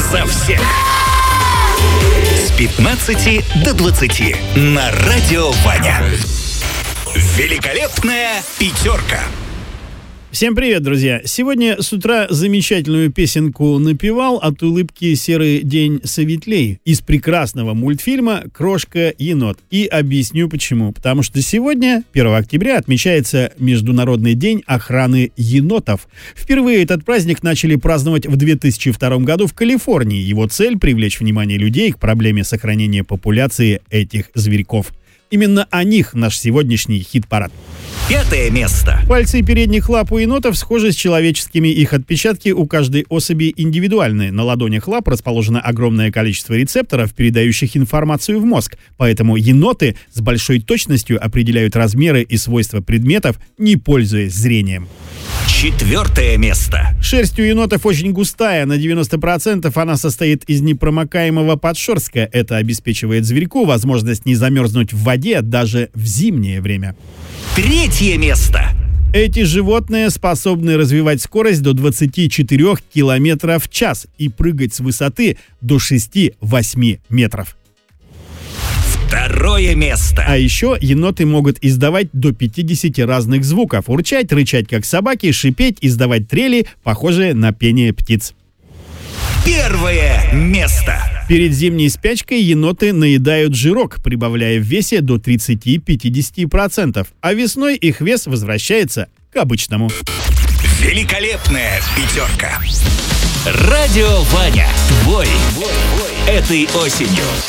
за всех. С 15 до 20 на Радио Ваня. Великолепная пятерка. Всем привет, друзья! Сегодня с утра замечательную песенку напевал от улыбки «Серый день советлей» из прекрасного мультфильма «Крошка-енот». И объясню почему. Потому что сегодня, 1 октября, отмечается Международный день охраны енотов. Впервые этот праздник начали праздновать в 2002 году в Калифорнии. Его цель – привлечь внимание людей к проблеме сохранения популяции этих зверьков. Именно о них наш сегодняшний хит-парад. 5 место. Пальцы передних лап у енотов схожи с человеческими, их отпечатки у каждой особи индивидуальны. На ладонях лап расположено огромное количество рецепторов, передающих информацию в мозг. Поэтому еноты с большой точностью определяют размеры и свойства предметов, не пользуясь зрением. 4 место. Шерсть у енотов очень густая, на 90% она состоит из непромокаемого подшерстка. Это обеспечивает зверьку возможность не замерзнуть в воде даже в зимнее время. 3 место. Эти животные способны развивать скорость до 24 км в час и прыгать с высоты до 6-8 метров. 2 место. А еще еноты могут издавать до 50 разных звуков. Урчать, рычать как собаки, шипеть, издавать трели, похожие на пение птиц. 1 место. Перед зимней спячкой еноты наедают жирок, прибавляя в весе до 30-50%. А весной их вес возвращается к обычному. Великолепная пятерка. Радио Ваня. Твой этой осенью.